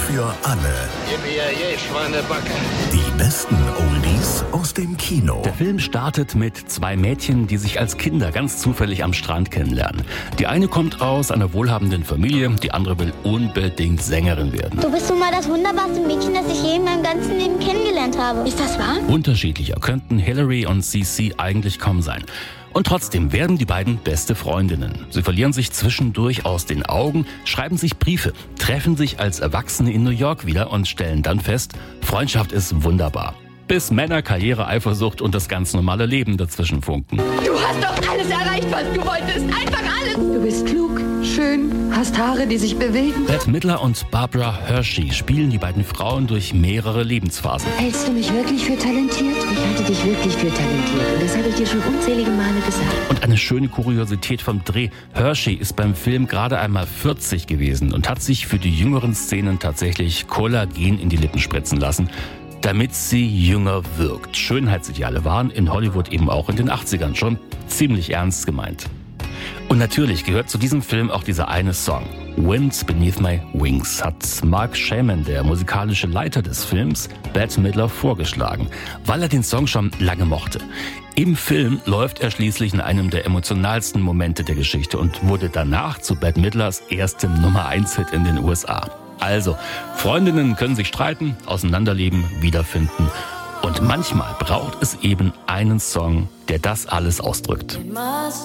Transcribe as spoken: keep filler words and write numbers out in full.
für alle. Gib ihr je, Schweinebacke. Die besten Oldies aus dem Kino. Der Film startet mit zwei Mädchen, die sich als Kinder ganz zufällig am Strand kennenlernen. Die eine kommt aus einer wohlhabenden Familie, die andere will unbedingt Sängerin werden. Du bist nun mal das wunderbarste Mädchen, das ich je in meinem ganzen Leben kennengelernt habe. Ist das wahr? Unterschiedlicher könnten Hillary und Cece eigentlich kaum sein. Und trotzdem werden die beiden beste Freundinnen. Sie verlieren sich zwischendurch aus den Augen, schreiben sich Briefe, treffen sich als Erwachsene in New York wieder und stellen dann fest, Freundschaft ist wunderbar. Bis Männer, Karriere, Eifersucht und das ganz normale Leben dazwischen funken. Du hast doch alles erreicht, was du wolltest. Einfach alles. Du bist klug, schön, hast Haare, die sich bewegen. Bette Midler und Barbara Hershey spielen die beiden Frauen durch mehrere Lebensphasen. Hältst du mich wirklich für talentiert? Ich halte dich wirklich für talentiert. Und das habe ich dir schon unzählige Male gesagt. Und eine schöne Kuriosität vom Dreh. Hershey ist beim Film gerade einmal vierzig gewesen und hat sich für die jüngeren Szenen tatsächlich Kollagen in die Lippen spritzen lassen, damit sie jünger wirkt. Schönheitsideale waren in Hollywood eben auch in den achtzigern schon ziemlich ernst gemeint. Und natürlich gehört zu diesem Film auch dieser eine Song. Wind Beneath My Wings hat Mark Shaman, der musikalische Leiter des Films, Bette Midler vorgeschlagen, weil er den Song schon lange mochte. Im Film läuft er schließlich in einem der emotionalsten Momente der Geschichte und wurde danach zu Bette Midlers erstem Nummer eins Hit in den U S A. Also, Freundinnen können sich streiten, auseinanderleben, wiederfinden. Und manchmal braucht es eben einen Song, der das alles ausdrückt.